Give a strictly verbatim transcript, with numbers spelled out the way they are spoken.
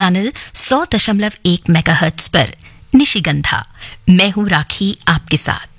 Channel सौ दशमलव एक मेगाहर्ट्ज पर निशिगंधा। मैं हूं राखी आपके साथ।